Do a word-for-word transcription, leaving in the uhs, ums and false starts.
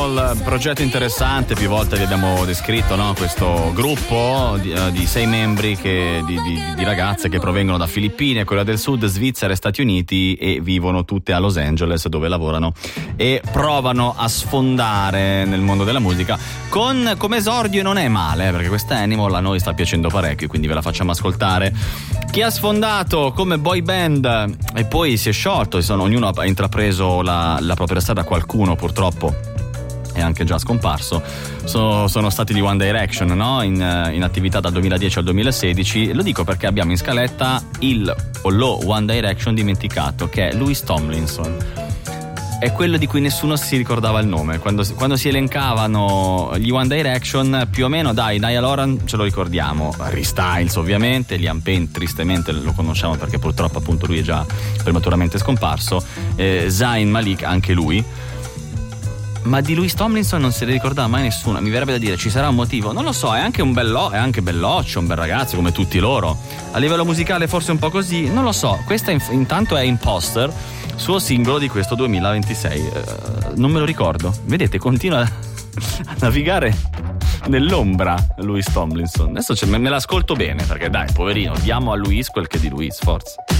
Animal, progetto interessante, più volte vi abbiamo descritto, no? Questo gruppo di, uh, di sei membri che, di, di, di ragazze che provengono da Filippine, Corea del Sud, Svizzera e Stati Uniti e vivono tutte a Los Angeles, dove lavorano e provano a sfondare nel mondo della musica con, come esordio, non è male, perché questa Animal a noi sta piacendo parecchio, quindi ve la facciamo ascoltare. Chi ha sfondato come boy band e poi si è sciolto, sono, ognuno ha intrapreso la, la propria strada, qualcuno purtroppo è anche già scomparso, sono, sono stati di One Direction, no? in, in attività dal duemiladieci al duemilasedici. Lo dico perché abbiamo in scaletta il o lo One Direction dimenticato, che è Louis Tomlinson. È quello di cui nessuno si ricordava il nome. Quando, quando si elencavano gli One Direction, più o meno, dai, Niall Horan ce lo ricordiamo, Harry Styles ovviamente, Liam Payne tristemente lo conosciamo perché purtroppo appunto lui è già prematuramente scomparso, eh, Zayn Malik anche lui, ma di Louis Tomlinson non se ne ricordava mai nessuno. Mi verrebbe da dire, ci sarà un motivo? Non lo so, è anche un bello, è anche belloccio, un bel ragazzo come tutti loro. A livello musicale forse un po' così, non lo so. Questa in, intanto è Imposter, suo singolo di questo duemilaventisei. Uh, non me lo ricordo. Vedete, continua a navigare nell'ombra Louis Tomlinson. Adesso me, me l'ascolto bene, perché dai, poverino, diamo a Louis quel che è di Louis, forza.